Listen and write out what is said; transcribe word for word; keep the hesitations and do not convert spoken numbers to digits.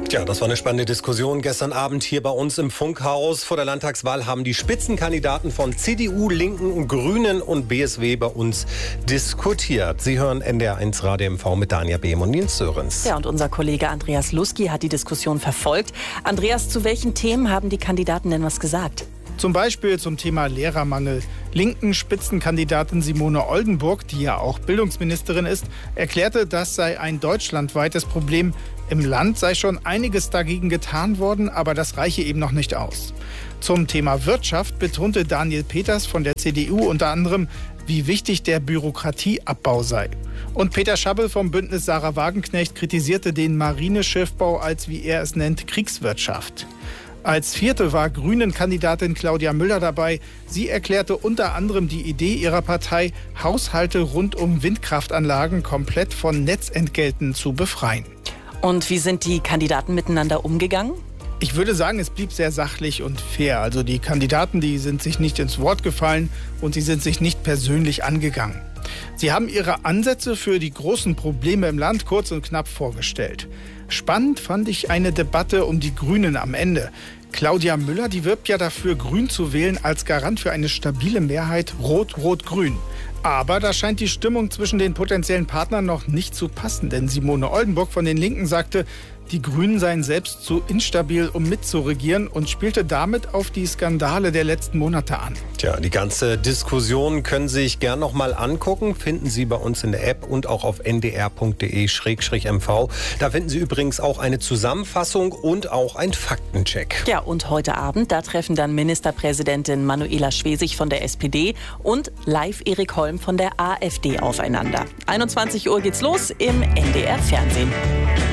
Tja, das war eine spannende Diskussion gestern Abend hier bei uns im Funkhaus. Vor der Landtagswahl haben die Spitzenkandidaten von C D U, Linken, Grünen und B S W bei uns diskutiert. Sie hören N D R eins Radio M V mit Dania Behm und Nils Sörensen. Ja, und unser Kollege Andreas Lusky hat die Diskussion verfolgt. Andreas, zu welchen Themen haben die Kandidaten denn was gesagt? Zum Beispiel zum Thema Lehrermangel. Linken Spitzenkandidatin Simone Oldenburg, die ja auch Bildungsministerin ist, erklärte, das sei ein deutschlandweites Problem. Im Land sei schon einiges dagegen getan worden, aber das reiche eben noch nicht aus. Zum Thema Wirtschaft betonte Daniel Peters von der C D U unter anderem, wie wichtig der Bürokratieabbau sei. Und Peter Schabbel vom Bündnis Sarah Wagenknecht kritisierte den Marineschiffbau als, wie er es nennt, Kriegswirtschaft. Als vierte war Grünen-Kandidatin Claudia Müller dabei. Sie erklärte unter anderem die Idee ihrer Partei, Haushalte rund um Windkraftanlagen komplett von Netzentgelten zu befreien. Und wie sind die Kandidaten miteinander umgegangen? Ich würde sagen, es blieb sehr sachlich und fair. Also die Kandidaten, die sind sich nicht ins Wort gefallen und sie sind sich nicht persönlich angegangen. Sie haben ihre Ansätze für die großen Probleme im Land kurz und knapp vorgestellt. Spannend fand ich eine Debatte um die Grünen am Ende. Claudia Müller, die wirbt ja dafür, Grün zu wählen als Garant für eine stabile Mehrheit Rot-Rot-Grün. Aber da scheint die Stimmung zwischen den potenziellen Partnern noch nicht zu passen. Denn Simone Oldenburg von den Linken sagte, die Grünen seien selbst zu instabil, um mitzuregieren und spielte damit auf die Skandale der letzten Monate an. Tja, die ganze Diskussion können Sie sich gern noch mal angucken. Finden Sie bei uns in der App und auch auf n d r punkt d e slash m v. Da finden Sie übrigens auch eine Zusammenfassung und auch einen Faktencheck. Ja, und heute Abend, da treffen dann Ministerpräsidentin Manuela Schwesig von der S P D und live Erik Holm von der A f D aufeinander. einundzwanzig Uhr geht's los im N D R Fernsehen.